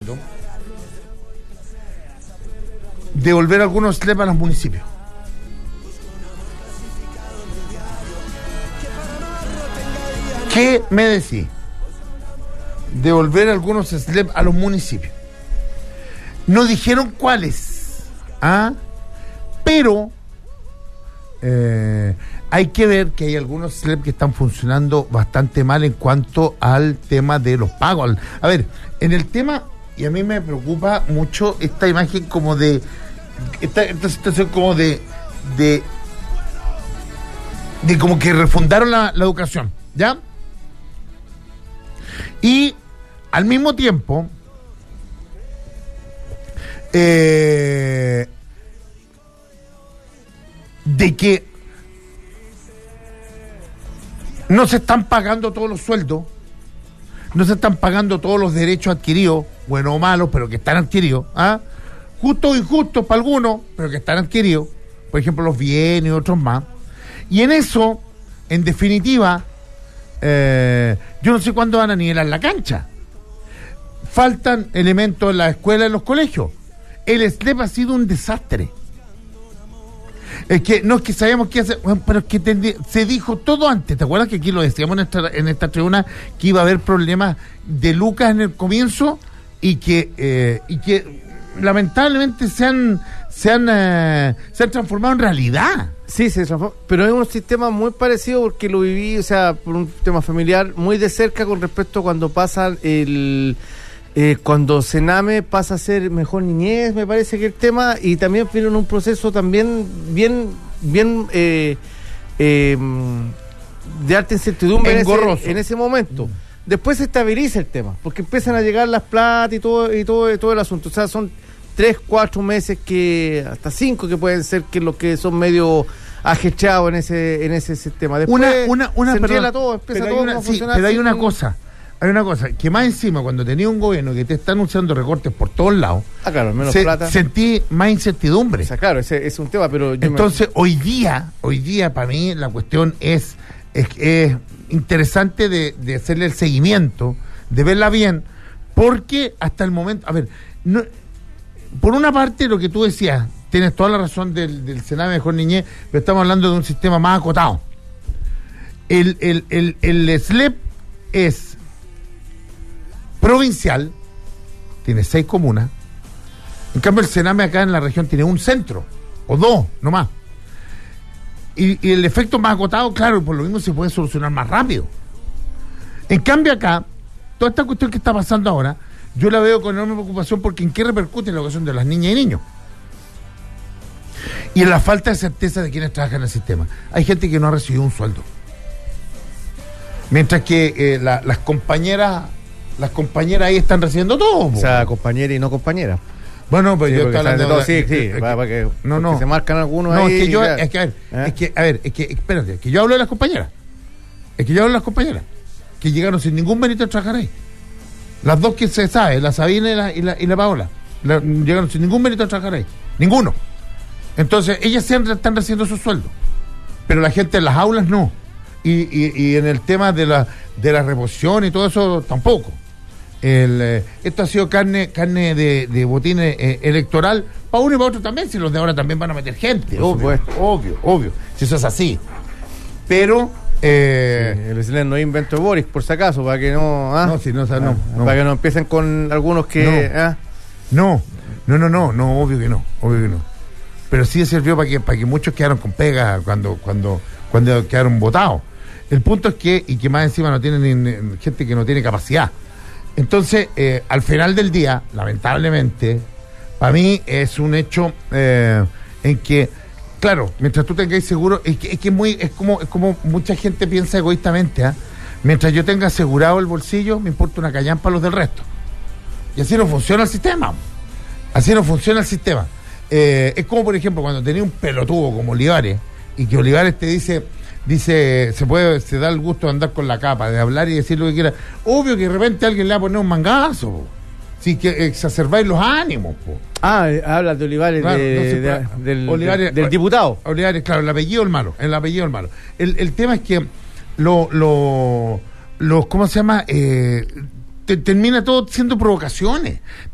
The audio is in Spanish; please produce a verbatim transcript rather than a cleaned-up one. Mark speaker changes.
Speaker 1: devolver algunos S L E P a los municipios. ¿Qué me decís? Devolver algunos S L E P a los municipios. No dijeron cuáles, ¿ah? Pero eh, hay que ver que hay algunos S L E P que están funcionando bastante mal en cuanto al tema de los pagos. A ver, en el tema, y a mí me preocupa mucho esta imagen como de esta, esta situación como de de de como que refundaron la, la educación, ¿ya? Y al mismo tiempo eh, de que no se están pagando todos los sueldos, no se están pagando todos los derechos adquiridos, buenos o malos, pero que están adquiridos, ¿ah? Justos o injustos para algunos, pero que están adquiridos, por ejemplo los bienes y otros más. Y en eso, en definitiva, eh, yo no sé cuándo van a nivelar la cancha. Faltan elementos en la escuela y en los colegios. El S L E P ha sido un desastre. Es que no es que sabíamos qué hacer, bueno, pero es que te, se dijo todo antes. ¿Te acuerdas que aquí lo decíamos en esta, en esta tribuna que iba a haber problemas de lucas en el comienzo y que eh, y que lamentablemente se han se han eh, se han transformado en realidad?
Speaker 2: Sí, se transformó, pero es un sistema muy parecido porque lo viví, o sea, por un tema familiar muy de cerca con respecto a cuando pasa el Eh, cuando Sename pasa a ser Mejor Niñez, me parece que el tema, y también vieron un proceso también bien bien eh, eh, de alta incertidumbre en ese, en ese momento. Después se estabiliza el tema, porque empiezan a llegar las plata y todo y todo, todo el asunto. O sea, son tres, cuatro meses que, hasta cinco que pueden ser que los que son medio ajechados en ese en ese sistema. Después
Speaker 1: una, una, una,
Speaker 2: se
Speaker 1: perdón,
Speaker 2: todo, empieza todo
Speaker 1: una,
Speaker 2: a
Speaker 1: sí,
Speaker 2: funcionar.
Speaker 1: Pero hay una
Speaker 2: sin...
Speaker 1: cosa. Hay una cosa, que más encima, cuando tenía un gobierno que te está anunciando recortes por todos lados,
Speaker 2: ah, claro, menos
Speaker 1: se,
Speaker 2: plata.
Speaker 1: Sentí más incertidumbre.
Speaker 2: O sea, claro, ese es un tema, pero... Yo
Speaker 1: Entonces,
Speaker 2: me...
Speaker 1: hoy día, hoy día para mí la cuestión es, es, es interesante de, de hacerle el seguimiento, de verla bien, porque hasta el momento, a ver, no, por una parte lo que tú decías, tienes toda la razón del, del Sename Mejor Niñez, pero estamos hablando de un sistema más acotado. El, el, el, el S L E P es provincial, tiene seis comunas. En cambio el Sename acá en la región tiene un centro, o dos, no más. Y, y el efecto más acotado, claro, por lo mismo se puede solucionar más rápido. En cambio acá, toda esta cuestión que está pasando ahora, yo la veo con enorme preocupación porque en qué repercute en la educación de las niñas y niños. Y en la falta de certeza de quienes trabajan en el sistema. Hay gente que no ha recibido un sueldo. Mientras que eh, la, las compañeras... Las compañeras ahí están recibiendo todo.
Speaker 2: O sea, compañera y no compañera.
Speaker 1: Bueno, pues
Speaker 2: sí,
Speaker 1: yo estoy hablando
Speaker 2: de todo.
Speaker 1: de,
Speaker 2: Sí,
Speaker 1: de,
Speaker 2: sí,
Speaker 1: de, de,
Speaker 2: para, para que,
Speaker 1: no, no.
Speaker 2: se marcan algunos
Speaker 1: no,
Speaker 2: ahí.
Speaker 1: Es que yo,
Speaker 2: ya.
Speaker 1: es que a ver,
Speaker 2: ¿Eh?
Speaker 1: es que, a ver, es que, espérate, es que yo hablo de las compañeras. Es que yo hablo de las compañeras. Que llegaron sin ningún mérito a trabajar ahí. Las dos que se sabe, la Sabina y la, y la, y la Paola. La, llegaron sin ningún mérito a trabajar ahí. Ninguno. Entonces, ellas siempre están recibiendo sus sueldos. Pero la gente en las aulas no. Y, y, y en el tema de la, de la reposición y todo eso, tampoco. El, eh, esto ha sido carne carne de, de botín eh, electoral para uno y para otro también, si los de ahora también van a meter gente,
Speaker 2: por
Speaker 1: obvio,
Speaker 2: supuesto.
Speaker 1: obvio, obvio, si eso es así. Pero eh,
Speaker 2: sí, el S L E P no es invento de Boris, por si acaso, para que no, ¿ah?
Speaker 1: no, si no, o sea, no,
Speaker 2: ah,
Speaker 1: no,
Speaker 2: para que no empiecen con algunos que
Speaker 1: no,
Speaker 2: ¿ah?
Speaker 1: no, no, no, no, no, obvio que no, obvio que no. Pero sí sirvió para que para que muchos quedaron con pega cuando cuando cuando quedaron votados. El punto es que y que más encima no tienen ni, gente que no tiene capacidad. Entonces, eh, al final del día, lamentablemente, para mí es un hecho eh, en que, claro, mientras tú tengas seguro, es que es, que es muy, es como, es como mucha gente piensa egoístamente, ¿eh? Mientras yo tenga asegurado el bolsillo, me importa una callampa los del resto. Y así no funciona el sistema. Así no funciona el sistema. Eh, es como, por ejemplo, cuando tenía un pelotudo como Olivares, y que Olivares te dice... Dice, se puede, se da el gusto de andar con la capa, de hablar y decir lo que quiera. Obvio que de repente alguien le va a poner un mangazo, po. Sí, que exacerbáis los ánimos, po.
Speaker 2: Ah, hablas de Olivares,
Speaker 1: claro,
Speaker 2: de,
Speaker 1: no se
Speaker 2: de, del,
Speaker 1: Olivares,
Speaker 2: de, del diputado.
Speaker 1: Olivares, claro, el apellido el malo, el apellido el malo. El, el tema es que lo, lo, lo ¿cómo se llama? Eh, te, termina todo siendo provocaciones.